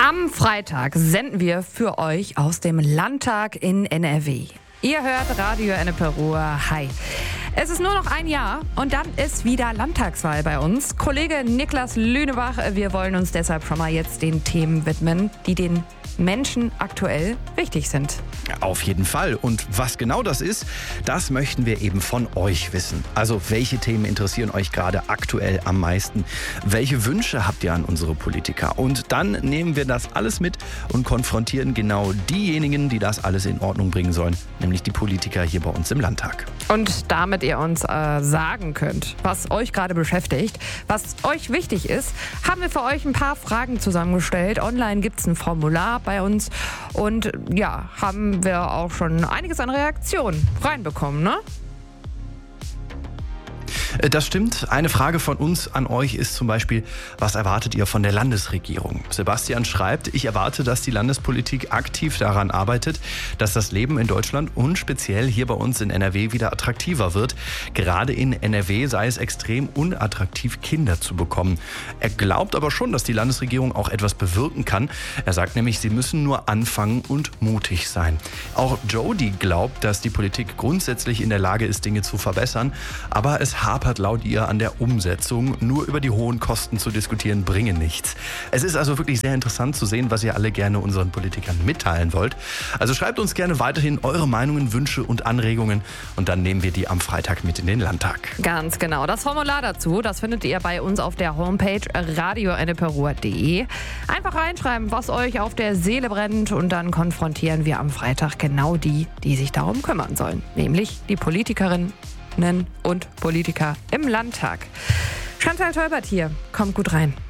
Am Freitag senden wir für euch aus dem Landtag in NRW. Ihr hört Radio Ennepe-Ruhr. Hi. Es ist nur noch ein Jahr und dann ist wieder Landtagswahl bei uns. Kollege Niklas Lünebach, wir wollen uns deshalb schon mal jetzt den Themen widmen, die den Menschen aktuell wichtig sind. Auf jeden Fall. Und was genau das ist, das möchten wir eben von euch wissen. Also welche Themen interessieren euch gerade aktuell am meisten? Welche Wünsche habt ihr an unsere Politiker? Und dann nehmen wir das alles mit und konfrontieren genau diejenigen, die das alles in Ordnung bringen sollen, nämlich die Politiker hier bei uns im Landtag. Und damit ihr uns sagen könnt, was euch gerade beschäftigt, was euch wichtig ist, haben wir für euch ein paar Fragen zusammengestellt. Online gibt es ein Formular bei uns und ja, haben wir auch schon einiges an Reaktionen reinbekommen, ne? Das stimmt. Eine Frage von uns an euch ist zum Beispiel, was erwartet ihr von der Landesregierung? Sebastian schreibt, ich erwarte, dass die Landespolitik aktiv daran arbeitet, dass das Leben in Deutschland und speziell hier bei uns in NRW wieder attraktiver wird. Gerade in NRW sei es extrem unattraktiv, Kinder zu bekommen. Er glaubt aber schon, dass die Landesregierung auch etwas bewirken kann. Er sagt nämlich, sie müssen nur anfangen und mutig sein. Auch Jody glaubt, dass die Politik grundsätzlich in der Lage ist, Dinge zu verbessern, aber es hapert laut ihr an der Umsetzung. Nur über die hohen Kosten zu diskutieren, bringe nichts. Es ist also wirklich sehr interessant zu sehen, was ihr alle gerne unseren Politikern mitteilen wollt. Also schreibt uns gerne weiterhin eure Meinungen, Wünsche und Anregungen und dann nehmen wir die am Freitag mit in den Landtag. Ganz genau. Das Formular dazu, das findet ihr bei uns auf der Homepage radioennepe-ruhr.de. Einfach reinschreiben, was euch auf der Seele brennt und dann konfrontieren wir am Freitag genau die sich darum kümmern sollen. Nämlich die Politikerinnen und Politiker im Landtag. Chantal Tolbert hier. Kommt gut rein.